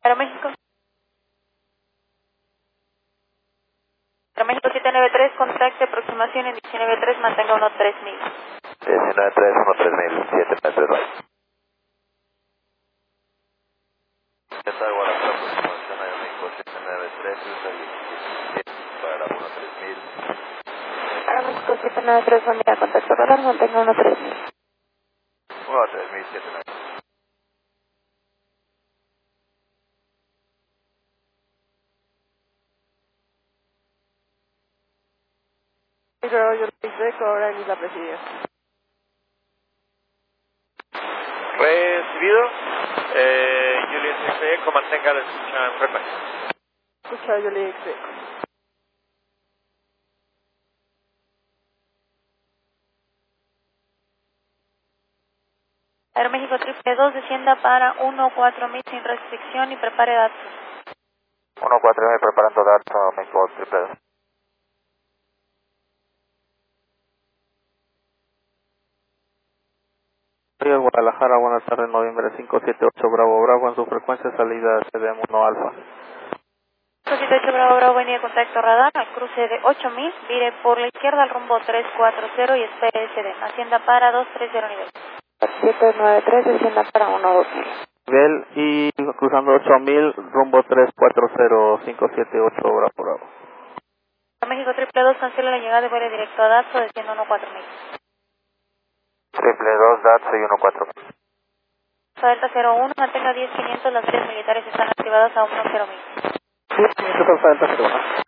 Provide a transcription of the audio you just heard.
Aeroméxico. Aeroméxico 793, contacte aproximación en 193, mantenga 13000. 193, 13000, 793, bye. ¿Qué tal, Guadalajara? Aproximación Aeroméxico 793, usa 17 para 13000. Aeroméxico 793, buen día, contacto radar, mantenga 13000. 13000, 793. Yo le dice que ahora ni la presidio. Recibido. Juliet Eco, mantenga la escucha en frecuencia. Escucha, yo le dije. Aeroméxico 332, descienda para 14000 sin restricción y prepare datos. 14000, preparando datos, México 332. Guadalajara, buenas tardes, noviembre 578, Bravo Bravo, en su frecuencia salida CDM 1 Alfa. 578 Bravo Bravo, venía contacto radar, al cruce de 8000, vire por la izquierda al rumbo 340 y espere SD, hacienda para 230 nivel. 793, descienda para 12000. Nivel y cruzando 8000, rumbo 340, 578, Bravo Bravo. México 222, cancela la llegada de vuelo directo a Dato, descienda 14000. 222, DAT 614. Delta 01, mantenga 10500, las 3 militares están activadas a 10000. 10500, Delta 01.